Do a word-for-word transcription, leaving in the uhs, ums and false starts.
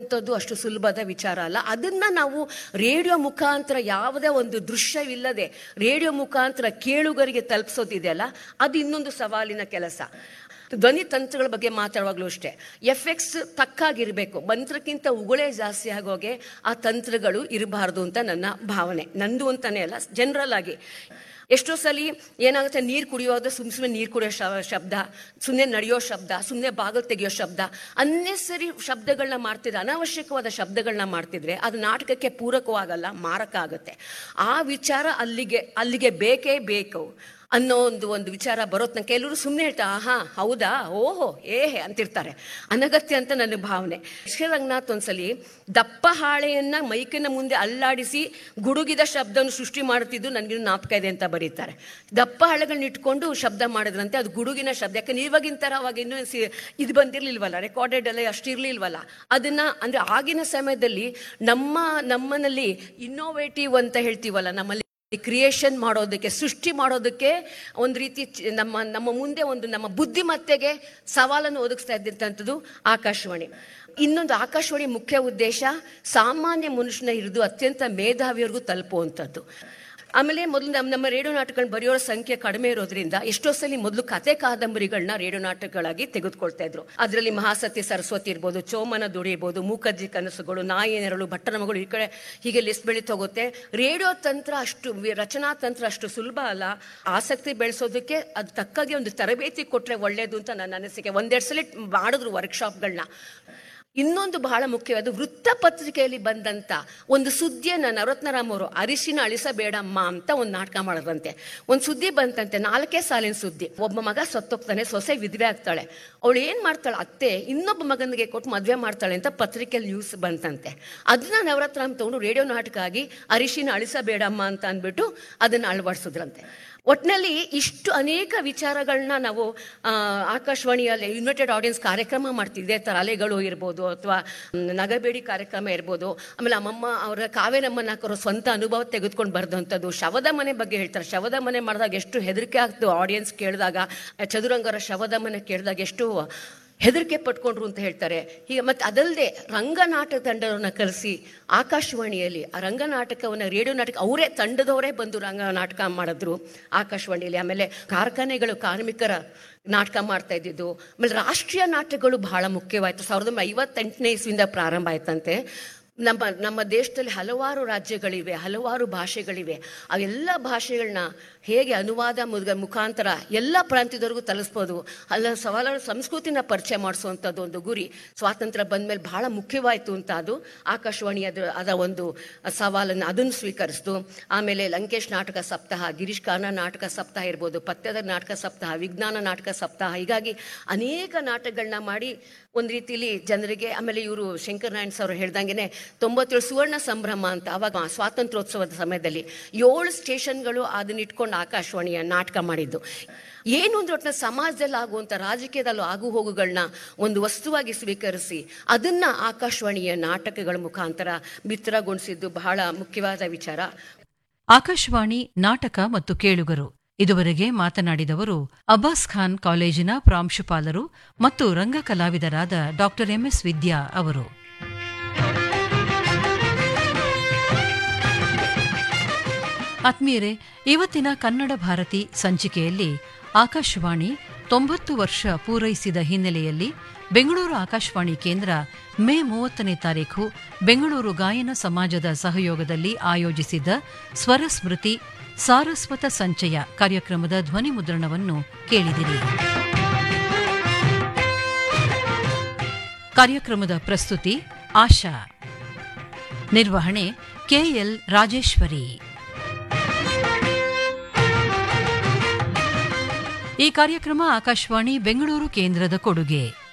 ಮಾಡುವಂಥದ್ದು ಅಷ್ಟು ಸುಲಭದ ವಿಚಾರ ಅಲ್ಲ. ಅದನ್ನ ನಾವು ರೇಡಿಯೋ ಮುಖಾಂತರ ಯಾವುದೇ ಒಂದು ದೃಶ್ಯವಿಲ್ಲದೆ ರೇಡಿಯೋ ಮುಖಾಂತರ ಕೇಳುಗರಿಗೆ ತಲುಪಿಸೋದಿದೆಯಲ್ಲ, ಅದು ಇನ್ನೊಂದು ಸವಾಲಿನ ಕೆಲಸ. ಧ್ವನಿ ತಂತ್ರಗಳ ಬಗ್ಗೆ ಮಾತಾಡುವಾಗಲೂ ಅಷ್ಟೇ, ಎಫೆಕ್ಟ್ಸ್ ತಕ್ಕಾಗಿರಬೇಕು. ಮಂತ್ರಕ್ಕಿಂತ ಉಗುಳೇ ಜಾಸ್ತಿ ಆಗೋಗೆ ಆ ತಂತ್ರಗಳು ಇರಬಾರ್ದು ಅಂತ ನನ್ನ ಭಾವನೆ. ನಂದು ಅಂತಾನೆ ಅಲ್ಲ, ಜನರಲ್ ಆಗಿ. ಎಷ್ಟೋ ಸಲ ಏನಾಗುತ್ತೆ, ನೀರು ಕುಡಿಯೋದು ಸುಮ್ಮನೆ ಸುಮ್ಮನೆ ನೀರು ಕುಡಿಯೋ ಶಬ್ದ, ಸುಮ್ಮನೆ ನಡೆಯೋ ಶಬ್ದ, ಸುಮ್ಮನೆ ಬಾಗಿಲು ತೆಗೆಯೋ ಶಬ್ದ, ಅನ್ನೆಸರಿ ಶಬ್ದಗಳನ್ನ ಮಾಡ್ತಿದ್ರೆ, ಅನಾವಶ್ಯಕವಾದ ಶಬ್ದಗಳನ್ನ ಮಾಡ್ತಿದ್ರೆ ಅದು ನಾಟಕಕ್ಕೆ ಪೂರಕವಾಗಲ್ಲ, ಮಾರಕ ಆಗುತ್ತೆ. ಆ ವಿಚಾರ ಅಲ್ಲಿಗೆ ಅಲ್ಲಿಗೆ ಬೇಕೇ ಬೇಕು ಅನ್ನೋ ಒಂದು ಒಂದು ವಿಚಾರ ಬರೋತ್ನ ಕೆಲವರು ಸುಮ್ಮನೆ ಹೇಳ್ತಾ ಆಹಾ ಹೌದಾ ಓಹೋ ಏಹೆ ಅಂತಿರ್ತಾರೆ. ಅನಗತ್ಯ ಅಂತ ನನ್ನ ಭಾವನೆ. ಶ್ರೀರಂಗನಾಥ್ ಒಂದ್ಸಲಿ ದಪ್ಪ ಹಾಳೆಯನ್ನ ಮೈಕಿನ ಮುಂದೆ ಅಲ್ಲಾಡಿಸಿ ಗುಡುಗಿದ ಶಬ್ದವನ್ನು ಸೃಷ್ಟಿ ಮಾಡುತ್ತಿದ್ದು ನನಗಿನ್ನು ಜ್ಞಾಪಕ ಇದೆ ಅಂತ ಬರೀತಾರೆ. ದಪ್ಪ ಹಾಳೆಗಳನ್ನ ಇಟ್ಕೊಂಡು ಶಬ್ದ ಮಾಡಿದ್ರಂತೆ, ಅದು ಗುಡುಗಿನ ಶಬ್ದ. ಯಾಕಂದ್ರೆ ಇವಾಗಿನ ಥರ ಅವಾಗ ಇನ್ನೂ ಸಿ ಇದು ಬಂದಿರಲಿಲ್ವಲ್ಲ, ರೆಕಾರ್ಡೆಡ್ ಎಲ್ಲ ಅಷ್ಟು ಇರಲಿಲ್ವಲ್ಲ. ಅದನ್ನ ಅಂದರೆ ಆಗಿನ ಸಮಯದಲ್ಲಿ ನಮ್ಮ ನಮ್ಮನಲ್ಲಿ ಇನ್ನೋವೇಟಿವ್ ಅಂತ ಹೇಳ್ತೀವಲ್ಲ, ನಮ್ಮಲ್ಲಿ ಕ್ರಿಯೇಷನ್ ಮಾಡೋದಕ್ಕೆ, ಸೃಷ್ಟಿ ಮಾಡೋದಕ್ಕೆ ಒಂದು ರೀತಿ ನಮ್ಮ ನಮ್ಮ ಮುಂದೆ ಒಂದು ನಮ್ಮ ಬುದ್ಧಿಮತ್ತೆಗೆ ಸವಾಲನ್ನು ಒದಗಿಸ್ತಾ ಇದ್ದಂಥದ್ದು ಆಕಾಶವಾಣಿ. ಇನ್ನೊಂದು ಆಕಾಶವಾಣಿ ಮುಖ್ಯ ಉದ್ದೇಶ ಸಾಮಾನ್ಯ ಮನುಷ್ಯನ ಹಿಡಿದು ಅತ್ಯಂತ ಮೇಧಾವಿಯವರೆಗೂ ತಲುಪುವಂಥದ್ದು. ಆಮೇಲೆ ಮೊದಲು ನಮ್ಮ ನಮ್ಮ ರೇಡಿಯೋ ನಾಟಕಗಳನ್ನ ಬರೆಯೋರ ಸಂಖ್ಯೆ ಕಡಿಮೆ ಇರೋದ್ರಿಂದ ಎಷ್ಟೋ ಸಲ ಮೊದಲು ಕತೆ ಕಾದಂಬರಿಗಳನ್ನ ರೇಡಿಯೋ ನಾಟಕಗಳಾಗಿ ತೆಗೆದುಕೊಳ್ತಾ ಇದ್ರು. ಅದರಲ್ಲಿ ಮಹಾಸತಿ ಸರಸ್ವತಿ ಇರ್ಬೋದು, ಚೋಮನ ದುಡಿ ಇರ್ಬೋದು, ಮೂಕಜ್ಜಿ ಕನಸುಗಳು, ನಾಯಿ ನೆರಳು, ಭಟ್ಟನ ಮಗಳು, ಈ ಕಡೆ ಹೀಗೆ ಲಿಸ್ಟ್ ಬೆಳೀತಾ ಹೋಗುತ್ತೆ. ರೇಡಿಯೋ ತಂತ್ರ ಅಷ್ಟು, ರಚನಾ ತಂತ್ರ ಅಷ್ಟು ಸುಲಭ ಅಲ್ಲ. ಆಸಕ್ತಿ ಬೆಳೆಸೋದಕ್ಕೆ ಅದು ತಕ್ಕಾಗಿ ಒಂದು ತರಬೇತಿ ಕೊಟ್ಟರೆ ಒಳ್ಳೇದು ಅಂತ ನನ್ನ ಅನಿಸಿಕೆ. ಒಂದೆರಡು ಸಲ ಮಾಡಿದ್ರು ವರ್ಕ್ಶಾಪ್ಗಳನ್ನ. ಇನ್ನೊಂದು ಬಹಳ ಮುಖ್ಯವಾದ ವೃತ್ತಪತ್ರಿಕೆಯಲ್ಲಿ ಬಂದಂಥ ಒಂದು ಸುದ್ದಿಯನ್ನು ನವರತ್ನರಾಮ್ ಅವರು ಅರಿಶಿನ ಅಳಿಸಬೇಡಮ್ಮ ಅಂತ ಒಂದು ನಾಟಕ ಮಾಡಿದ್ರಂತೆ. ಒಂದು ಸುದ್ದಿ ಬಂತಂತೆ, ನಾಲ್ಕೇ ಸಾಲಿನ ಸುದ್ದಿ. ಒಬ್ಬ ಮಗ ಸತ್ತೋಗ್ತಾನೆ, ಸೊಸೆ ವಿಧವೆ ಆಗ್ತಾಳೆ. ಅವಳು ಏನು ಮಾಡ್ತಾಳೆ, ಅತ್ತೆ ಇನ್ನೊಬ್ಬ ಮಗನಿಗೆ ಕೊಟ್ಟು ಮದುವೆ ಮಾಡ್ತಾಳೆ ಅಂತ ಪತ್ರಿಕೆಯಲ್ಲಿ ನ್ಯೂಸ್ ಬಂತಂತೆ. ಅದನ್ನ ನವರತ್ನರಾಮ್ ತಗೊಂಡು ರೇಡಿಯೋ ನಾಟಕ ಆಗಿ ಅರಿಶಿನ ಅಳಿಸಬೇಡಮ್ಮ ಅಂತ ಅಂದ್ಬಿಟ್ಟು ಅದನ್ನು ಅಳವಡಿಸಿದ್ರಂತೆ. ಒಟ್ಟಿನಲ್ಲಿ ಇಷ್ಟು ಅನೇಕ ವಿಚಾರಗಳನ್ನ ನಾವು ಆಕಾಶವಾಣಿಯಲ್ಲಿ ಯುನೈಟೆಡ್ ಆಡಿಯನ್ಸ್ ಕಾರ್ಯಕ್ರಮ ಮಾಡ್ತಿದ್ದೆ. ತರಾಲೆಗಳು ಇರ್ಬೋದು ಅಥವಾ ನಗಬೇಡಿ ಕಾರ್ಯಕ್ರಮ ಇರ್ಬೋದು. ಆಮೇಲೆ ಅಮ್ಮಮ್ಮ ಅವರ ಕಾವೇರಮ್ಮನ ಹಾಕೋರು ಸ್ವಂತ ಅನುಭವ ತೆಗೆದುಕೊಂಡು ಬರೆದಂಥದ್ದು. ಶವದ ಮನೆ ಬಗ್ಗೆ ಹೇಳ್ತಾರೆ. ಶವದ ಮನೆ ಮಾಡಿದಾಗ ಎಷ್ಟು ಹೆದರಿಕೆ ಆಗ್ತು ಆಡಿಯನ್ಸ್ ಕೇಳಿದಾಗ. ಚದುರಂಗರ ಶವದ ಮನೆ ಕೇಳಿದಾಗ ಎಷ್ಟು ಹೆದರಿಕೆ ಪಟ್ಕೊಂಡ್ರು ಅಂತ ಹೇಳ್ತಾರೆ. ಹೀಗೆ ಮತ್ತೆ ಅದಲ್ಲದೆ ರಂಗನಾಟಕ ತಂಡವನ್ನು ಕರೆಸಿ ಆಕಾಶವಾಣಿಯಲ್ಲಿ ಆ ರಂಗನಾಟಕವನ್ನು ರೇಡಿಯೋ ನಾಟಕ ಅವರೇ ತಂಡದವರೇ ಬಂದು ರಂಗ ನಾಟಕ ಮಾಡಿದ್ರು ಆಕಾಶವಾಣಿಯಲ್ಲಿ. ಆಮೇಲೆ ಕಾರ್ಖಾನೆಗಳು ಕಾರ್ಮಿಕರ ನಾಟಕ ಮಾಡ್ತಾ ಇದ್ದಿದ್ದು. ಆಮೇಲೆ ರಾಷ್ಟ್ರೀಯ ನಾಟಕಗಳು ಬಹಳ ಮುಖ್ಯವಾಯಿತು. ಸಾವಿರದ ಒಂಬೈನೂರ ಐವತ್ತೆಂಟನೇ ಇಸ್ವಿಯಿಂದ ಪ್ರಾರಂಭ ಆಯ್ತಂತೆ. ನಮ್ಮ ನಮ್ಮ ದೇಶದಲ್ಲಿ ಹಲವಾರು ರಾಜ್ಯಗಳಿವೆ, ಹಲವಾರು ಭಾಷೆಗಳಿವೆ. ಅವೆಲ್ಲ ಭಾಷೆಗಳನ್ನ ಹೇಗೆ ಅನುವಾದ ಮುಖಾಂತರ ಎಲ್ಲ ಪ್ರಾಂತ್ಯದವರೆಗೂ ತಲುಪಿಸ್ಬೋದು, ಅಲ್ಲ ಸವಾಲಾದ ಸಂಸ್ಕೃತಿನ ಪರಿಚಯ ಮಾಡಿಸುವಂಥದ್ದು ಒಂದು ಗುರಿ ಸ್ವಾತಂತ್ರ್ಯ ಬಂದಮೇಲೆ ಬಹಳ ಮುಖ್ಯವಾಯಿತು ಅಂತ ಅದು ಆಕಾಶವಾಣಿ ಅದು ಅದರ ಒಂದು ಸವಾಲನ್ನು ಅದನ್ನು ಸ್ವೀಕರಿಸಿತು. ಆಮೇಲೆ ಲಂಕೇಶ್ ನಾಟಕ ಸಪ್ತಾಹ, ಗಿರೀಶ್ ಕಾರ್ನಾಡ್ ನಾಟಕ ಸಪ್ತಾಹ ಇರ್ಬೋದು, ಪತ್ಯದ ನಾಟಕ ಸಪ್ತಾಹ, ವಿಜ್ಞಾನ ನಾಟಕ ಸಪ್ತಾಹ, ಹೀಗಾಗಿ ಅನೇಕ ನಾಟಕಗಳನ್ನ ಮಾಡಿ ಒಂದು ರೀತಿಯಲ್ಲಿ ಜನರಿಗೆ. ಆಮೇಲೆ ಇವರು ಶಂಕರ್ ನಾರಾಯಣ್ ಅವರು ಹೇಳ್ದಂಗೆ ತೊಂಬತ್ತೇಳು ಸುವರ್ಣ ಸಂಭ್ರಮ ಅಂತ ಅವಾಗ ಸ್ವಾತಂತ್ರ್ಯೋತ್ಸವದ ಸಮಯದಲ್ಲಿ ಏಳು ಸ್ಟೇಷನ್ಗಳು ಅದನ್ನ ಇಟ್ಕೊಂಡು ಆಕಾಶವಾಣಿಯ ನಾಟಕ ಮಾಡಿದ್ದು. ಏನು ಅಂದ್ರೆ ಒಟ್ಟಿನ ಸಮಾಜದಲ್ಲಿ ಆಗುವಂಥ ರಾಜಕೀಯದಲ್ಲೂ ಆಗು ಹೋಗುಗಳನ್ನ ಒಂದು ವಸ್ತುವಾಗಿ ಸ್ವೀಕರಿಸಿ ಅದನ್ನ ಆಕಾಶವಾಣಿಯ ನಾಟಕಗಳ ಮುಖಾಂತರ ಬಿತ್ತರಗೊಳಿಸಿದ್ದು ಬಹಳ ಮುಖ್ಯವಾದ ವಿಚಾರ. ಆಕಾಶವಾಣಿ ನಾಟಕ ಮತ್ತು ಕೇಳುಗರು. ಇದುವರೆಗೆ ಮಾತನಾಡಿದವರು ಅಬ್ಬಾಸ್ ಖಾನ್ ಕಾಲೇಜಿನ ಪ್ರಾಂಶುಪಾಲರು ಮತ್ತು ರಂಗ ಕಲಾವಿದರಾದ ಡಾ ಎಂಎಸ್ ವಿದ್ಯಾ ಅವರು. ಆತ್ಮೀಯರೇ, ಇವತ್ತಿನ ಕನ್ನಡ ಭಾರತಿ ಸಂಚಿಕೆಯಲ್ಲಿ ಆಕಾಶವಾಣಿ ತೊಂಬತ್ತು ವರ್ಷ ಪೂರೈಸಿದ ಹಿನ್ನೆಲೆಯಲ್ಲಿ ಬೆಂಗಳೂರು ಆಕಾಶವಾಣಿ ಕೇಂದ್ರ ಮೇ ಮೂವತ್ತನೇ ತಾರೀಖು ಬೆಂಗಳೂರು ಗಾಯನ ಸಮಾಜದ ಸಹಯೋಗದಲ್ಲಿ ಆಯೋಜಿಸಿದ್ದ ಸ್ವರ ಸ್ಮೃತಿ ಸಾರಸ್ವತ ಸಂಚಯ ಕಾರ್ಯಕ್ರಮದ ಧ್ವನಿ ಮುದ್ರಣವನ್ನು ಕೇಳಿದಿರಿ. ಕಾರ್ಯಕ್ರಮದ ಪ್ರಸ್ತುತಿ ಆಶಾ. ನಿರ್ವಹಣೆ ಕೆಎಲ್ ರಾಜೇಶ್ವರಿ. ಈ ಕಾರ್ಯಕ್ರಮ ಆಕಾಶವಾಣಿ ಬೆಂಗಳೂರು ಕೇಂದ್ರದ ಕೊಡುಗೆ.